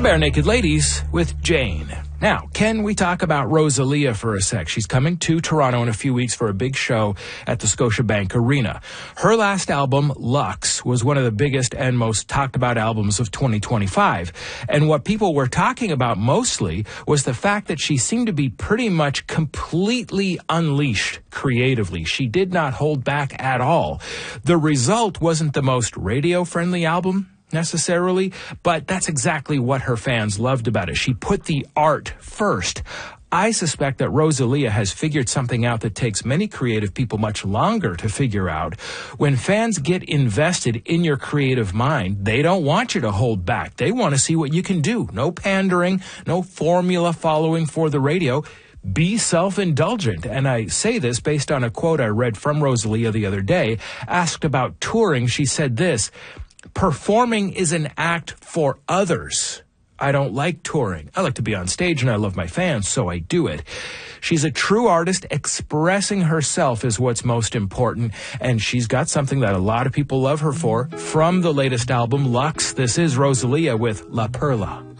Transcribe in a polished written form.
Bare Naked Ladies with Jane. Now, can we talk about Rosalia for a sec? She's coming to Toronto in a few weeks for a big show at the Scotiabank Arena. Her last album, Lux, was one of the biggest and most talked about albums of 2025. And what people were talking about mostly was the fact that she seemed to be pretty much completely unleashed creatively. She did not hold back at all. The result wasn't the most radio-friendly album necessarily, but that's exactly what her fans loved about it. She put the art first. I suspect that Rosalia has figured something out that takes many creative people much longer to figure out. When fans get invested in your creative mind, they don't want you to hold back. They want to see what you can do. No pandering, no formula following for the radio. Be self-indulgent. And I say this based on a quote I read from Rosalia the other day. Asked about touring, she said this: "Performing is an act for others. I don't like touring. I like to be on stage and I love my fans, so I do it." She's a true artist. Expressing herself is what's most important, and she's got something that a lot of people love her for. From the latest album, Lux, this is Rosalia with La Perla.